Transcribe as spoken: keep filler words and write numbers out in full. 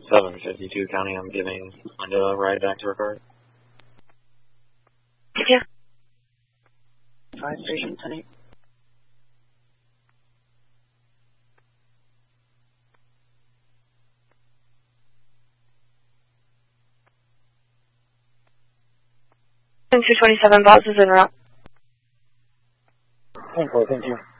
seven fifty-two County, I'm giving Linda a ride back to her car. Yeah. Five station ten. two twenty-seven, boss is en route. ten four, thank you.